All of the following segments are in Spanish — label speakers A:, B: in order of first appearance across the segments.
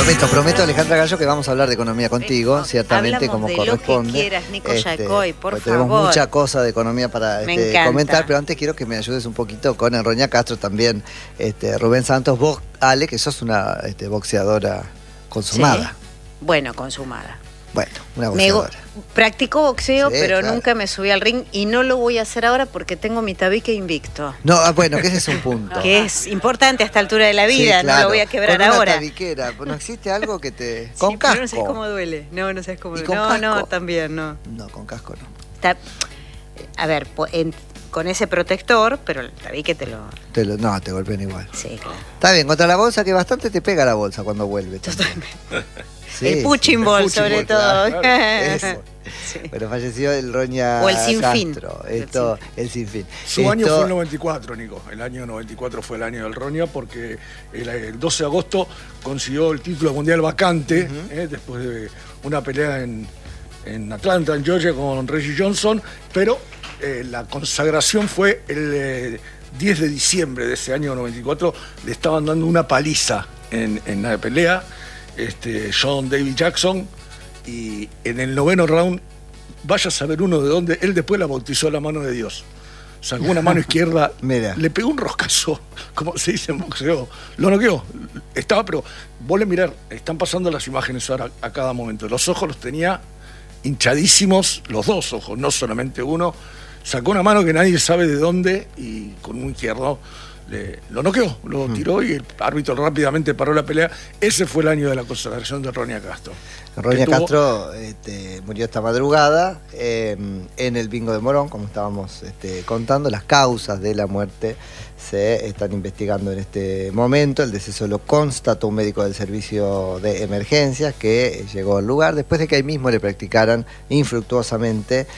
A: Prometo, Alejandra Gallo, que vamos a hablar de economía contigo, ciertamente, como
B: de
A: corresponde.
B: Lo que quieras, Nico Yacoy, por favor.
A: Tenemos mucha cosa de economía para comentar, pero antes quiero que me ayudes un poquito con Roña Castro también. Rubén Santos, vos, Ale, que sos una boxeadora consumada.
B: Sí. Bueno, consumada.
A: Bueno, una boxeadora.
B: Practico boxeo,
A: sí,
B: pero
A: claro.
B: Nunca me subí al ring y no lo voy a hacer ahora porque tengo mi tabique invicto.
A: No, bueno, que ese es un punto.
B: Que es importante a esta altura de la vida, sí, claro. No lo voy a quebrar
A: con una
B: ahora.
A: Tabiquera, ¿no existe algo que te...
B: Sí,
A: con casco?
B: No sabes cómo duele. No sabes cómo duele.
A: ¿Con casco?
B: No, también no.
A: No, con casco no.
B: A ver, con ese protector, pero el tabique te
A: golpean igual.
B: Sí, claro.
A: Está bien, contra la bolsa, que bastante te pega la bolsa cuando vuelve.
B: Totalmente.
A: Sí,
B: el punching ball, sobre todo.
A: Claro, eso. Sí. Pero falleció el Roña
B: o el sinfín.
A: Castro. El sinfín.
C: Su año fue el 94, Nico. El año 94 fue el año del Roña porque el 12 de agosto consiguió el título mundial vacante, después de una pelea en Atlanta, en Georgia, con Reggie Johnson, pero la consagración fue el 10 de diciembre de ese año 94. Le estaban dando una paliza en la pelea. John David Jackson, y en el 9º round, vaya a saber uno de dónde, él después la bautizó la mano de Dios. Sacó una mano izquierda, le pegó un roscazo, como se dice en boxeo, lo noqueó. Pero vos le mirar, están pasando las imágenes ahora a cada momento. Los ojos los tenía hinchadísimos, los dos ojos, no solamente uno. Sacó una mano que nadie sabe de dónde y con un izquierdo lo noqueó, lo tiró y el árbitro rápidamente paró la pelea. Ese fue el año de la consagración de Roña Castro.
A: Roña Castro murió esta madrugada en el bingo de Morón, como estábamos contando. Las causas de la muerte se están investigando en este momento. El deceso lo constató un médico del servicio de emergencias que llegó al lugar después de que ahí mismo le practicaran infructuosamente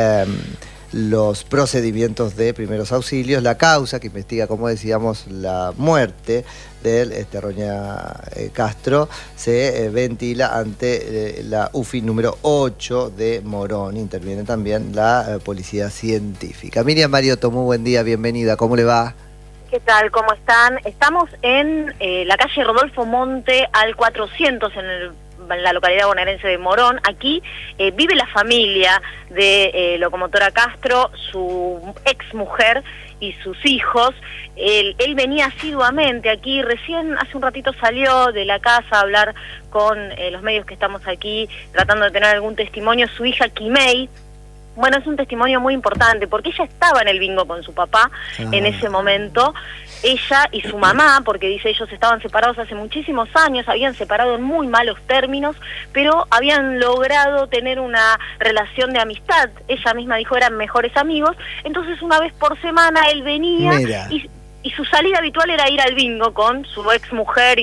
A: los procedimientos de primeros auxilios. La causa que investiga, como decíamos, la muerte del Roña Castro se ventila ante la UFI número 8 de Morón. Interviene también la policía científica. Miriam Mariotto, muy buen día, bienvenida, ¿cómo le va?
D: ¿Qué tal? ¿Cómo están? Estamos en la calle Rodolfo Monte al 400 en la localidad bonaerense de Morón. Aquí vive la familia de Locomotora Castro, su ex mujer y sus hijos. Él venía asiduamente aquí, recién hace un ratito salió de la casa a hablar con los medios que estamos aquí tratando de tener algún testimonio. Su hija Kimei, bueno, es un testimonio muy importante porque ella estaba en el bingo con su papá en ese momento. Ella y su mamá, porque dice ellos estaban separados hace muchísimos años, habían separado en muy malos términos, pero habían logrado tener una relación de amistad. Ella misma dijo eran mejores amigos. Entonces una vez por semana él venía y su salida habitual era ir al bingo con su ex mujer y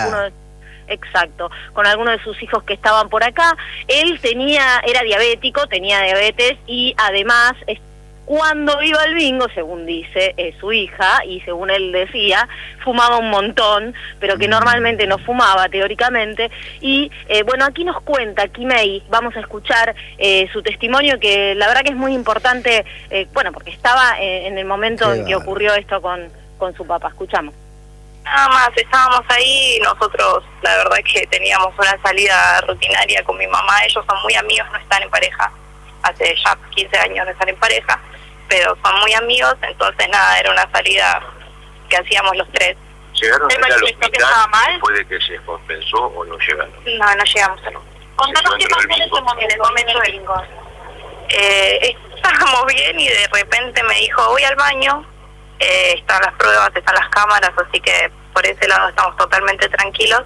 D: con alguno de sus hijos que estaban por acá. Él era diabético, tenía diabetes y además cuando iba al bingo, según dice su hija, y según él decía, fumaba un montón, pero que normalmente no fumaba, teóricamente. Y bueno, aquí nos cuenta Kimei, vamos a escuchar su testimonio, que la verdad que es muy importante, bueno, porque estaba en el momento en que ocurrió esto con su papá. Escuchamos.
E: Nada más, estábamos ahí y nosotros, la verdad que teníamos una salida rutinaria con mi mamá. Ellos son muy amigos, no están en pareja, hace ya 15 años no están en pareja, pero son muy amigos, entonces nada, era una salida que hacíamos los tres.
F: ¿Llegaron a ir al hospital después de que se compensó o no llegaron?
E: No llegamos a lo.
D: Contanos qué pasó en ese momento,
E: en el momento del bingo. Estábamos bien y de repente me dijo, voy al baño, están las pruebas, están las cámaras, así que por ese lado estamos totalmente tranquilos.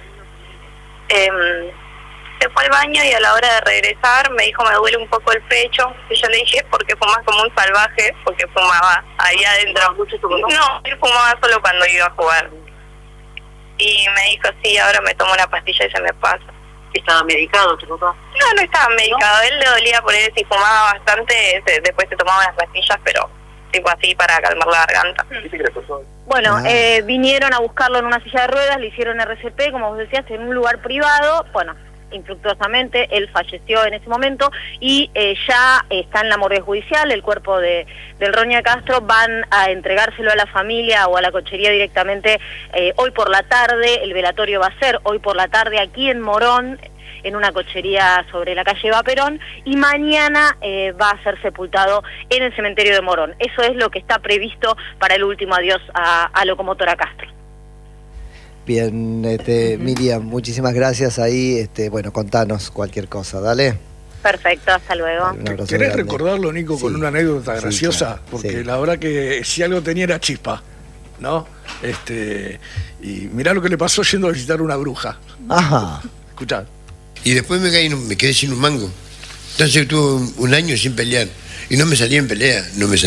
E: Se fue al baño y a la hora de regresar me dijo, me duele un poco el pecho. Y yo le dije, ¿por qué fumas como un salvaje? Porque fumaba ahí adentro. No, él fumaba solo cuando iba a jugar. Y me dijo, sí, ahora me tomo una pastilla y se me pasa.
G: ¿Estaba medicado tu papá?
E: No estaba medicado. ¿No? Él le dolía por él, si fumaba bastante, después se tomaba las pastillas, pero tipo así para calmar la garganta.
F: ¿Qué te crees, profesor?
D: Bueno, vinieron a buscarlo en una silla de ruedas, le hicieron RCP, como vos decías, en un lugar privado. Bueno, infructuosamente, él falleció en ese momento y ya está en la morgue judicial, el cuerpo del Roña Castro, van a entregárselo a la familia o a la cochería directamente hoy por la tarde. El velatorio va a ser hoy por la tarde aquí en Morón, en una cochería sobre la calle Vaperón, y mañana va a ser sepultado en el cementerio de Morón. Eso es lo que está previsto para el último adiós a Locomotora Castro.
A: Bien, Miriam, muchísimas gracias ahí. Bueno, contanos cualquier cosa, dale.
D: Perfecto, hasta luego.
C: ¿Querés recordarlo, Nico, con una anécdota graciosa?
A: Claro,
C: porque la verdad que si algo tenía era chispa, ¿no? Y mirá lo que le pasó yendo a visitar una bruja.
A: Ajá.
C: Escuchá.
H: Y después me quedé sin un mango. Entonces tuve un año sin pelear. Y no me salía en pelea,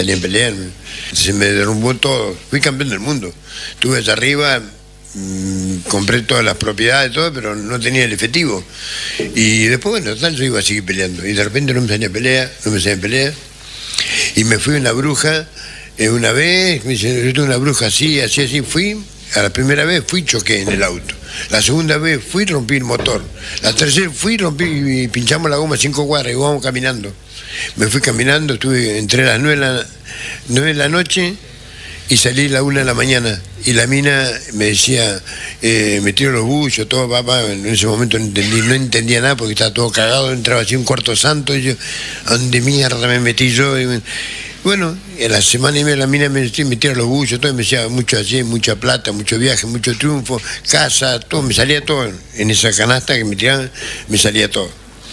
H: Se me derrumbó todo. Fui campeón del mundo. Estuve allá arriba, compré todas las propiedades, todo, pero no tenía el efectivo. Y después, bueno, tal, yo iba a seguir peleando. Y de repente no me salía en pelea. Y me fui a una bruja una vez, me dice, yo tengo una bruja así. Fui. A la primera vez fui, choqué en el auto. La segunda vez fui, rompí el motor. La tercera fui, rompí y pinchamos la goma 5 cuadras y vamos caminando. Me fui caminando, entré a las 9 de la noche y salí a la 1 de la mañana. Y la mina me decía, me tiro los bullos, todo, papá. En ese momento no entendía nada porque estaba todo cagado, entraba así un cuarto santo y yo, ¿a dónde mierda me metí yo? Bueno, en la semana y media la mina me tira los bullos, todo, me decía mucho allí, mucha plata, mucho viaje, mucho triunfo, casa, todo, me salía todo. En esa canasta que me tiraban, me salía todo.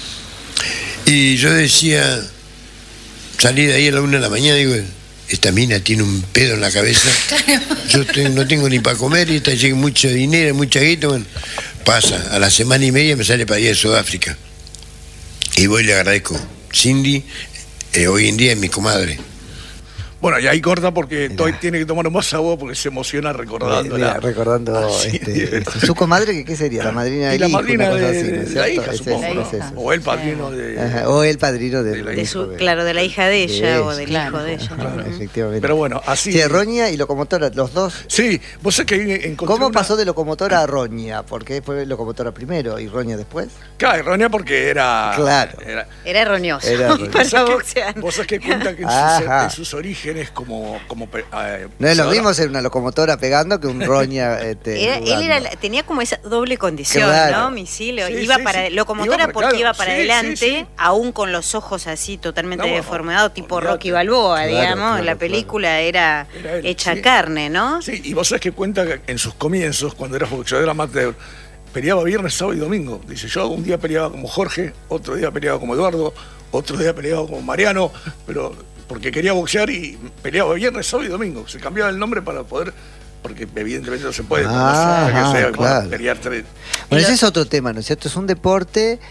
H: Y yo decía, salí de ahí a la 1 de la mañana y digo, esta mina tiene un pedo en la cabeza, yo no tengo ni para comer y esta llega mucho dinero, mucha guita, bueno, pasa, a la semana y media me sale para ir a Sudáfrica. Y voy y le agradezco. Cindy, hoy en día es mi comadre.
C: Bueno, y ahí corta porque Toy tiene que tomar más agua porque se emociona recordándola.
A: Recordando su comadre, ¿qué sería? La madrina
C: de la
A: hija,
C: supongo, ¿no? O el padrino de...
A: o el padrino de
B: la hija. Claro, de la hija de ella o del hijo de ella.
C: Claro, efectivamente. Pero bueno, así...
A: Sí, Roña y Locomotora, los dos.
C: Sí, vos sabés que encontré
A: ¿Cómo pasó de Locomotora a Roña? ¿Por qué fue Locomotora primero y Roña después?
C: Claro, Roña porque era...
A: Claro.
B: Era roñoso.
C: Para boxear. Vos sabés que cuenta que en sus orígenes como
A: no es lo mismo ser una locomotora pegando que un Roña
B: él tenía como esa doble condición, claro, ¿no? Misil, locomotora porque iba para adelante, aún con los ojos así totalmente deformados, tipo Rocky Balboa, digamos, la película era hecha carne, ¿no?
C: Sí, y vos sabés que cuenta que en sus comienzos, cuando era boxeador amateur, peleaba viernes, sábado y domingo. Dice, yo un día peleaba como Jorge, otro día peleaba como Eduardo, otro día peleaba como Mariano, pero porque quería boxear y peleaba viernes, sábado y domingo. Se cambiaba el nombre para poder, porque evidentemente no se puede
A: claro.
C: pelear tres.
A: Bueno, ese es otro tema, ¿no es cierto? Es un deporte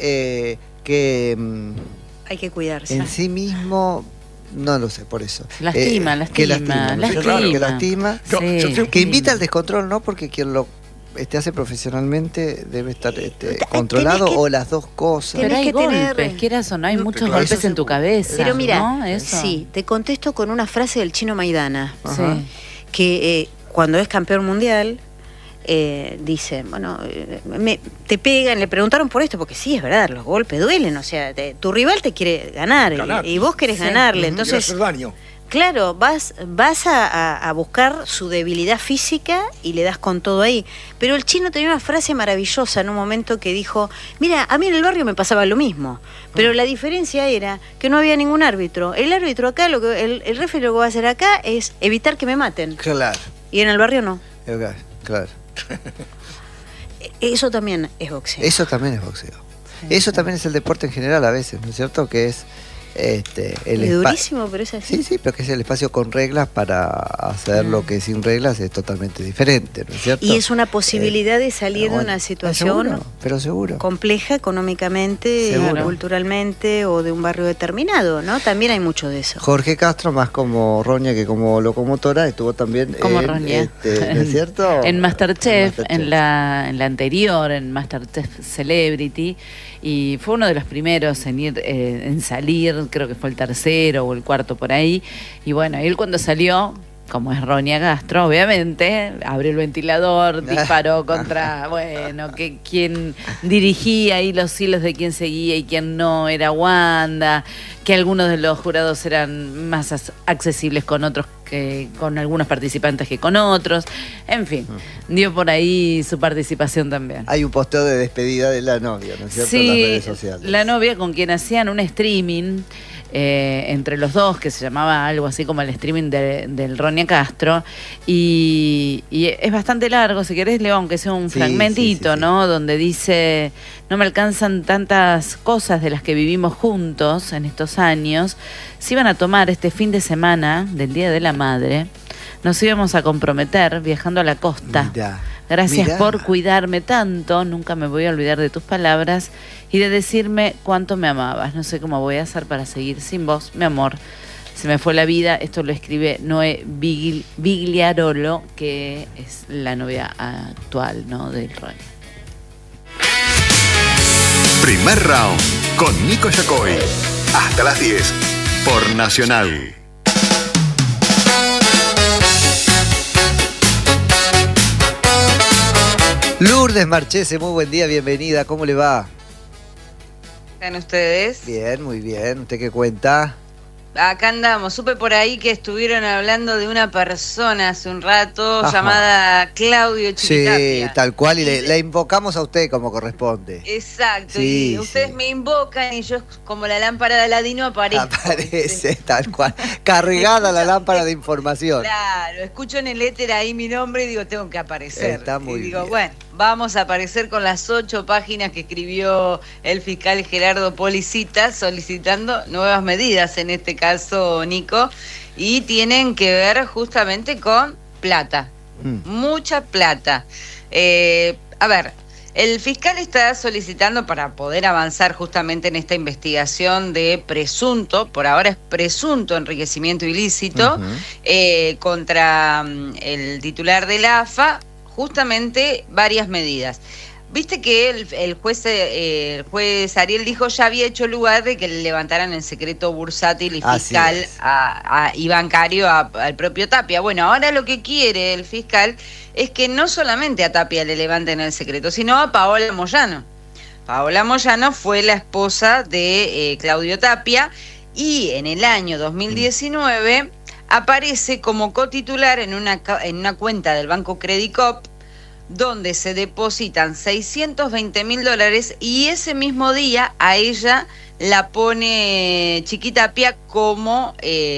A: que
B: hay que cuidarse.
A: En sí mismo, no lo sé, por eso.
B: Lastima.
A: Que lastima. Que invita al descontrol, ¿no? Porque quien lo hace profesionalmente debe estar controlado o las dos cosas.
I: Pero hay golpes, quieras o no, hay muchos golpes en tu cabeza.
B: Pero mira,
I: ¿no?
B: sí, te contesto con una frase del Chino Maidana, que cuando es campeón mundial dice, bueno, te pegan, le preguntaron por esto, porque sí, es verdad, los golpes duelen, o sea, tu rival te quiere ganar. Y vos querés ganarle, entonces...
C: hacer daño.
B: Claro, vas a buscar su debilidad física y le das con todo ahí. Pero el Chino tenía una frase maravillosa en un momento que dijo, mira, a mí en el barrio me pasaba lo mismo, pero la diferencia era que no había ningún árbitro. El árbitro acá, el referee lo que va a hacer acá es evitar que me maten.
A: Claro.
B: Y en el barrio no.
A: Claro.
B: Eso también es boxeo.
A: Eso también es boxeo. Eso también es el deporte en general a veces, ¿no es cierto? Que es...
B: es durísimo, pero es así.
A: Sí, pero que es el espacio con reglas para hacer lo que sin reglas es totalmente diferente, ¿no es cierto?
B: Y es una posibilidad de salir de una situación
A: seguro.
B: compleja económicamente, culturalmente o de un barrio determinado, ¿no? También hay mucho de eso.
A: Jorge Castro, más como Roña que como locomotora, estuvo también
I: como Roña.
A: ¿no es cierto?
I: En Masterchef, en la anterior, en Masterchef Celebrity, y fue uno de los primeros en ir, en salir, creo que fue el tercero o el cuarto por ahí, y bueno, él cuando salió como es Ronia Castro, obviamente, abrió el ventilador, disparó contra, bueno, que quien dirigía ahí los hilos de quién seguía y quién no era Wanda, que algunos de los jurados eran más accesibles con otros que con algunos participantes que con otros. En fin, dio por ahí su participación también.
A: Hay un posteo de despedida de la novia, ¿no es cierto?
I: Sí,
A: en las redes sociales.
I: La novia con quien hacían un streaming entre los dos, que se llamaba algo así como el streaming del Ronia Castro, y es bastante largo. Si querés leo aunque sea un fragmentito, ¿no? Donde dice: no me alcanzan tantas cosas de las que vivimos juntos en estos años. Si iban a tomar este fin de semana del Día de la Madre, nos íbamos a comprometer viajando a la costa. Gracias por cuidarme tanto, nunca me voy a olvidar de tus palabras y de decirme cuánto me amabas. No sé cómo voy a hacer para seguir sin vos, mi amor. Se me fue la vida. Esto lo escribe Noé Vigliarolo, que es la novia actual, ¿no?, del Ronia.
J: Primer round con Nico Yacoy. Hasta las 10 por Nacional.
A: Lourdes Marchese, muy buen día, bienvenida. ¿Cómo le va?
K: ¿Están ustedes?
A: Bien, muy bien. ¿Usted qué cuenta?
K: Acá andamos. Supe por ahí que estuvieron hablando de una persona hace un rato llamada Claudio Chiquitapia.
A: Sí, tal cual, y la invocamos a usted como corresponde.
K: Exacto,
A: sí,
K: y ustedes me invocan y yo, como la lámpara de Aladino, aparezco.
A: Aparece, tal cual, cargada la lámpara de información.
K: Claro, escucho en el éter ahí mi nombre y digo, tengo que aparecer.
A: Está muy
K: bien. Digo,
A: bien.
K: Bueno, vamos a aparecer con las 8 páginas que escribió el fiscal Gerardo Policita solicitando nuevas medidas, en este caso, Nico, y tienen que ver justamente con plata, mucha plata. A ver, el fiscal está solicitando, para poder avanzar justamente en esta investigación de presunto, por ahora es presunto enriquecimiento ilícito, contra el titular de la AFA, justamente varias medidas. Viste que el juez Ariel dijo ya había hecho lugar de que le levantaran el secreto bursátil y fiscal y bancario al propio Tapia. Bueno, ahora lo que quiere el fiscal es que no solamente a Tapia le levanten el secreto, sino a Paola Moyano. Paola Moyano fue la esposa de Claudio Tapia y en el año 2019 aparece como cotitular en una cuenta del Banco Credicop, donde se depositan $620.000 y ese mismo día a ella la pone Chiquitapia como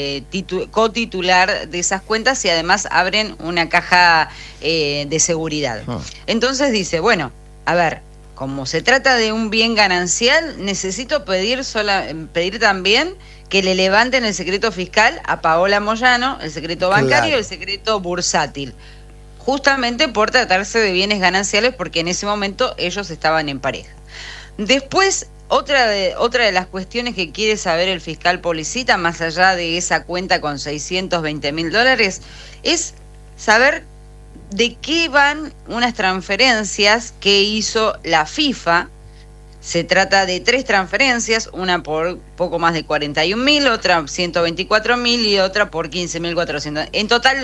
K: cotitular de esas cuentas y además abren una caja de seguridad. Entonces dice, bueno, a ver, como se trata de un bien ganancial, necesito pedir también que le levanten el secreto fiscal a Paola Moyano, el secreto bancario y el secreto bursátil. Justamente por tratarse de bienes gananciales, porque en ese momento ellos estaban en pareja. Después, otra de las cuestiones que quiere saber el fiscal Policita, más allá de esa cuenta con $620.000, es saber de qué van unas transferencias que hizo la FIFA. Se trata de 3 transferencias, una por poco más de 41.000, otra 124.000 y otra por 15.400. En total,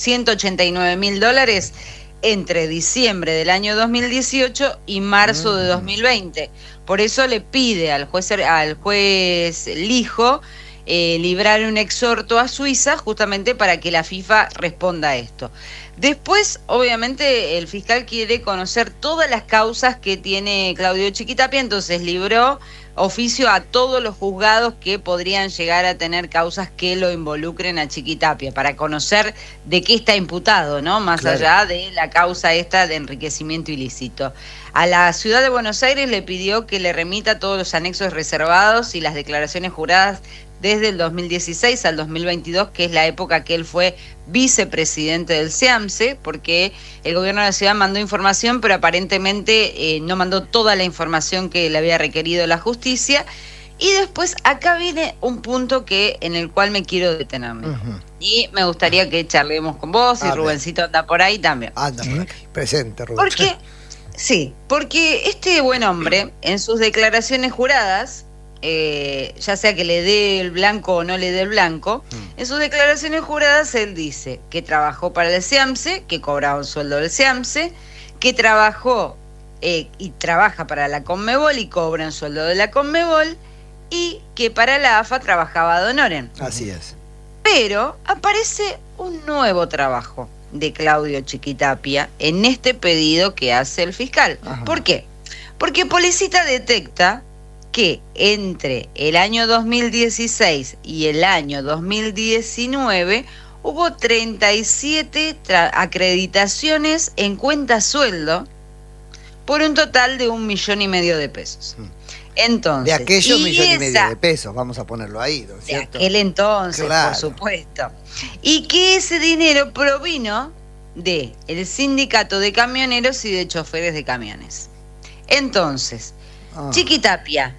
K: $189.000 entre diciembre del año 2018 y marzo de 2020. Por eso le pide al juez Lijo librar un exhorto a Suiza justamente para que la FIFA responda a esto. Después, obviamente, el fiscal quiere conocer todas las causas que tiene Claudio Chiquitapia, entonces libró oficio a todos los juzgados que podrían llegar a tener causas que lo involucren a Chiquitapia, para conocer de qué está imputado, ¿no? Más allá de la causa esta de enriquecimiento ilícito. A la Ciudad de Buenos Aires le pidió que le remita todos los anexos reservados y las declaraciones juradas desde el 2016 al 2022, que es la época que él fue vicepresidente del SEAMSE, porque el gobierno de la ciudad mandó información, pero aparentemente no mandó toda la información que le había requerido la justicia. Y después acá viene un punto en el cual me quiero detenerme. Y me gustaría que charlemos con vos, y Rubencito anda por ahí también.
A: Anda por aquí, presente, Rubén.
K: Porque este buen hombre, en sus declaraciones juradas, ya sea que le dé el blanco o no le dé el blanco, en sus declaraciones juradas él dice que trabajó para el SEAMSE, que cobraba un sueldo del SEAMSE, que trabajó y trabaja para la Conmebol y cobra un sueldo de la Conmebol, y que para la AFA trabajaba ad honorem.
A: Así es.
K: Pero aparece un nuevo trabajo de Claudio Chiquitapia en este pedido que hace el fiscal.
A: Ajá.
K: ¿Por qué? Porque Policita detecta que entre el año 2016 y el año 2019 hubo 37 acreditaciones en cuenta sueldo por un total de 1,5 millones de pesos. Entonces,
A: de aquellos 1,5 millones de pesos, vamos a ponerlo ahí, ¿no es cierto?
K: De aquel entonces,
A: claro,
K: por supuesto. Y que ese dinero provino de el sindicato de camioneros y de choferes de camiones. Entonces, Chiquitapia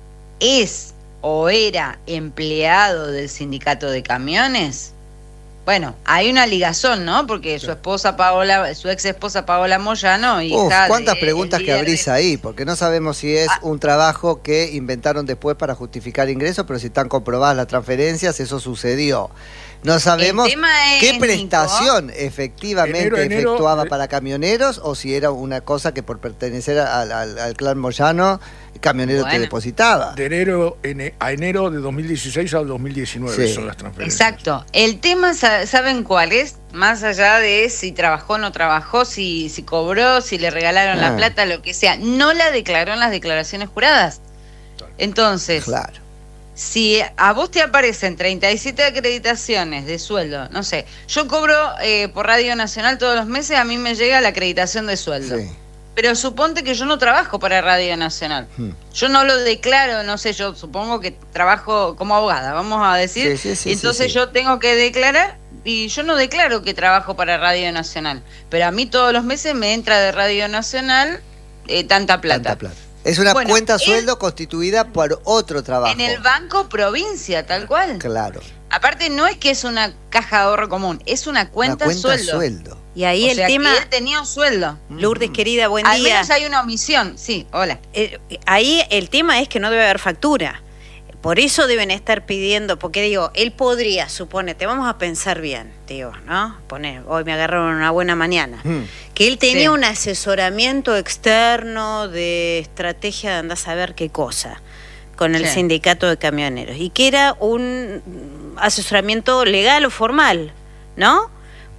K: ¿es o era empleado del sindicato de camiones? Bueno, hay una ligazón, ¿no? Porque su esposa su ex esposa Paola Moyano, hija
A: ¿cuántas
K: de,
A: preguntas que abrís ahí? Porque no sabemos si es un trabajo que inventaron después para justificar ingresos, pero si están comprobadas las transferencias, eso sucedió. No sabemos qué prestación Nico, efectivamente efectuaba para camioneros, o si era una cosa que por pertenecer al clan Moyano, camionero te depositaba.
C: De enero a enero de 2016 al 2019 son las transferencias.
K: Exacto. El tema, ¿saben cuál es? Más allá de si trabajó o no trabajó, si cobró, si le regalaron la plata, lo que sea. No la declaró en las declaraciones juradas. Entonces,
A: claro,
K: si a vos te aparecen 37 acreditaciones de sueldo, no sé, yo cobro por Radio Nacional todos los meses, a mí me llega la acreditación de sueldo. Sí. Pero suponte que yo no trabajo para Radio Nacional. Yo no lo declaro, no sé, yo supongo que trabajo como abogada, vamos a decir. Entonces yo tengo que declarar, y yo no declaro que trabajo para Radio Nacional. Pero a mí todos los meses me entra de Radio Nacional tanta plata.
A: Es una cuenta sueldo constituida por otro trabajo.
K: En el Banco Provincia, tal cual.
A: Claro.
K: Aparte, no es que es una caja de ahorro común, es una cuenta sueldo.
B: Y ahí
K: o
B: el
K: sea,
B: tema.
K: Que él tenía un sueldo.
B: Lourdes, querida, buen día.
K: Al menos hay una omisión, sí, hola.
B: Ahí el tema es que no debe haber factura. Por eso deben estar pidiendo, porque digo, él podría, suponete, vamos a pensar bien, digo, ¿no? Hoy me agarraron una buena mañana. Que él tenía un asesoramiento externo de estrategia de andar a saber qué cosa con el sindicato de camioneros. Y que era un asesoramiento legal o formal, ¿no?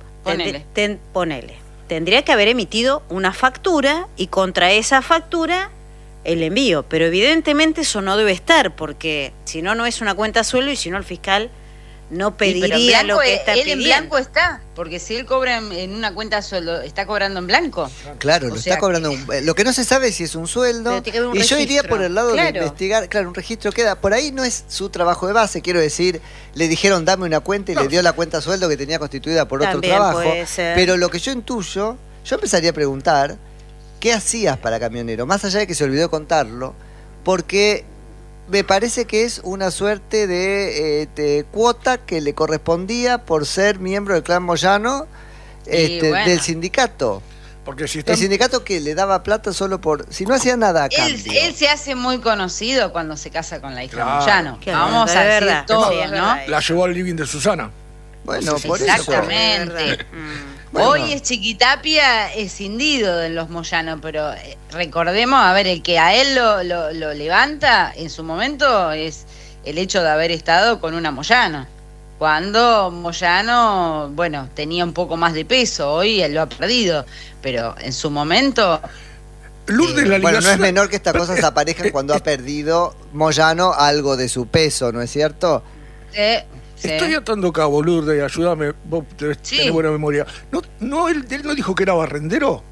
B: Ponele. Tendría que haber emitido una factura y contra esa factura el envío, pero evidentemente eso no debe estar, porque si no, no es una cuenta sueldo, y si no, el fiscal no pediría lo que está pidiendo.
K: Él en blanco está, porque si él cobra en una cuenta sueldo, ¿está cobrando en blanco?
A: Claro, lo está cobrando. Lo que no se sabe es si es un sueldo, y yo iría por el lado de investigar. Claro, un registro queda, por ahí no es su trabajo de base, quiero decir, le dijeron dame una cuenta y le dio la cuenta sueldo que tenía constituida por otro trabajo, pero lo que yo intuyo, yo empezaría a preguntar ¿qué hacías para camionero? Más allá de que se olvidó contarlo, porque me parece que es una suerte de cuota que le correspondía por ser miembro del clan Moyano del sindicato.
C: Porque si
A: el sindicato que le daba plata solo por... Si no hacía nada a cambio.
K: Él se hace muy conocido cuando se casa con la hija Moyano. Vamos a decir todo, ¿no?
C: La llevó al living de Susana.
A: Bueno, por
K: exactamente.
A: eso. Bueno.
K: Hoy es Chiquitapia escindido de los Moyano, pero recordemos, a ver, el que a él lo levanta en su momento es el hecho de haber estado con una Moyano. Cuando Moyano, bueno, tenía un poco más de peso, hoy él lo ha perdido, pero en su momento...
A: bueno, no es menor que estas cosas aparezcan cuando ha perdido Moyano algo de su peso, ¿no es cierto?
C: Estoy atando cabo, Lourdes, ayúdame, vos tenés buena memoria. ¿Él no dijo que era barrendero?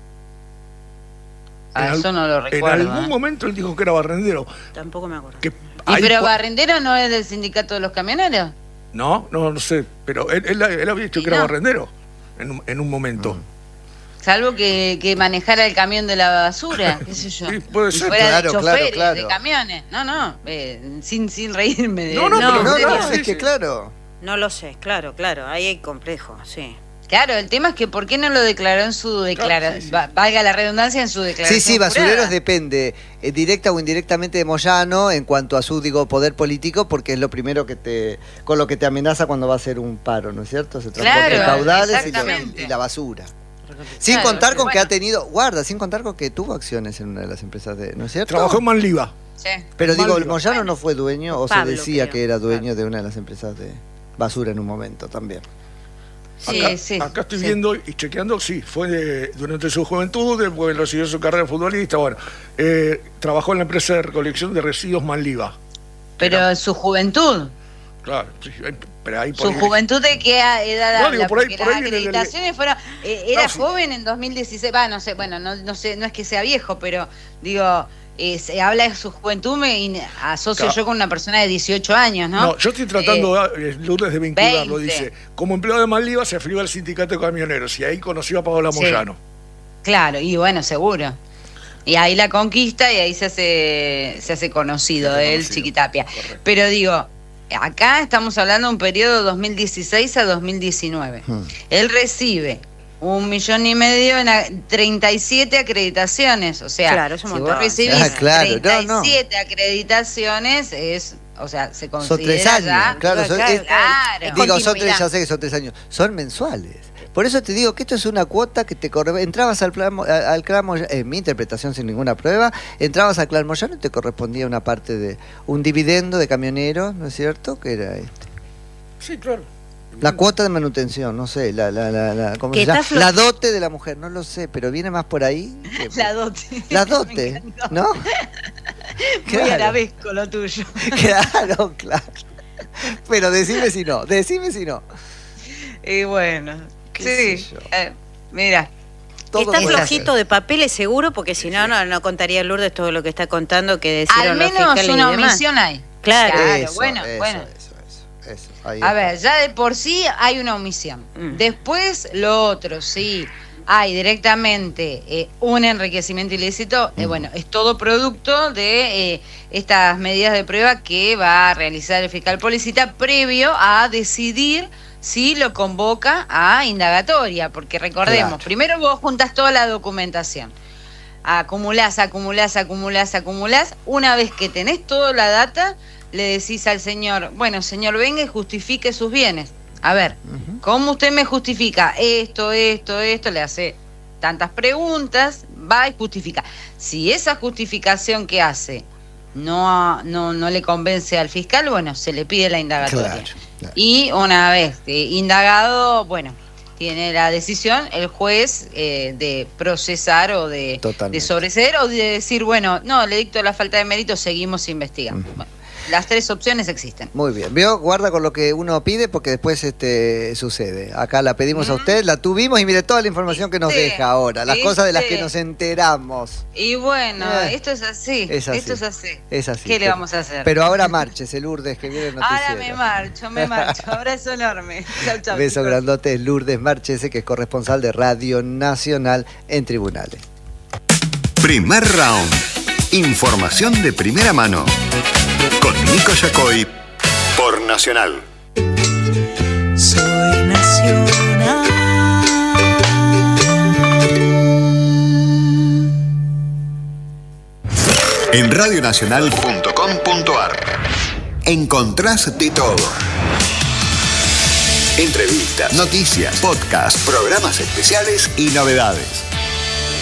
K: Eso no lo recuerdo.
C: En algún momento él dijo que era barrendero.
B: Tampoco me acuerdo.
K: ¿Pero barrendero no es del sindicato de los camioneros?
C: No sé, pero él había dicho que era barrendero en un momento.
K: Salvo que manejara el camión de la basura, qué sé yo.
C: Sí, puede ser.
K: Fuera de choferes, de camiones. Sin reírme de...
A: No, es que claro.
B: No lo sé, claro, ahí hay complejo, sí.
K: Claro, el tema es que ¿por qué no lo declaró en su declaración? Valga la redundancia, en su declaración.
A: Sí, Basureros depende directa o indirectamente de Moyano en cuanto a su, poder político, porque es lo primero con lo que te amenaza cuando va a hacer un paro, ¿no es cierto? Se transporta caudales y la basura. Sin contar con que ha tenido, sin contar con que tuvo acciones en una de las empresas ¿no es cierto?
C: Trabajó en Manliva.
K: Sí.
A: Pero digo, Moyano no fue dueño, o Pablo, se decía que era dueño de una de las empresas de basura en un momento también.
C: Acá estoy viendo y chequeando, fue durante su juventud, después recibió su carrera de futbolista, trabajó en la empresa de recolección de residuos Manliva.
K: Pero su juventud.
C: Claro, sí, pero ahí
K: ¿Su juventud de qué edad habla?
C: Digo, por ahí
K: las acreditaciones fueron... era joven en 2016, no sé, no sé, no es que sea viejo, pero digo... se habla de su juventud, me asocio yo con una persona de 18 años, ¿no?
C: No, yo estoy tratando, Lourdes, de vincularlo. 20. Dice, como empleado de Manliva se afilió al sindicato de camioneros y ahí conoció a Paola Moyano.
K: Claro, y bueno, seguro. Y ahí la conquista y ahí se hace conocido él, Chiquitapia. Correcto. Pero digo, acá estamos hablando de un periodo 2016 a 2019. Él recibe 1,5 millones en 37 acreditaciones, o sea, si vos recibís 37 acreditaciones, se considera
A: son 3 años,
K: ya,
A: digo, son 3, ya sé que son 3 años, son mensuales. Por eso te digo que esto es una cuota que te corresponde. Entrabas al clan Moyano, en mi interpretación sin ninguna prueba, entrabas al clan Moyano y te correspondía una parte de un dividendo de camioneros, ¿no es cierto? Que era
C: Sí, claro.
A: La cuota de manutención, no sé, ¿cómo se llama? La dote de la mujer, no lo sé, pero viene más por ahí.
K: La dote.
A: La dote, ¿no?
K: Muy arabesco lo tuyo.
A: Claro. Pero decime si no.
K: Y bueno, mira.
B: Está flojito de papeles seguro, porque si no contaría Lourdes todo lo que está contando, que decían los fiscales.
K: Al menos una omisión hay.
B: Claro.
K: Bueno.
A: Eso,
K: a ver, ya de por sí hay una omisión. Después, lo otro, hay directamente un enriquecimiento ilícito. Es todo producto de estas medidas de prueba que va a realizar el fiscal policita previo a decidir si lo convoca a indagatoria. Porque recordemos, primero vos juntás toda la documentación. Acumulás. Una vez que tenés toda la data, le decís al señor, señor, venga y justifique sus bienes. A ver, ¿cómo usted me justifica esto? Le hace tantas preguntas, va y justifica. Si esa justificación que hace no le convence al fiscal, se le pide la indagatoria. Claro. Y una vez indagado, tiene la decisión el juez de procesar o de sobreseer o de decir, le dicto la falta de mérito, seguimos investigando. Las 3 opciones existen.
A: Muy bien. Guarda con lo que uno pide porque después sucede. Acá la pedimos a usted, la tuvimos y mire toda la información que nos deja ahora, las cosas de las que nos enteramos.
K: Y esto es así. Esto es así. ¿Qué le vamos a hacer?
A: Pero ahora márchese, Lourdes, que viene el noticiero.
K: Ahora me marcho. Abrazo enorme. Chau.
A: Beso grandote, Lourdes Márchese, que es corresponsal de Radio Nacional en Tribunales.
J: Primer round. Información de primera mano. Con Nico Yacoy por Nacional.
L: Soy Nacional.
J: En radionacional.com.ar encontrás de todo. Entrevistas, noticias, podcasts, programas especiales y novedades.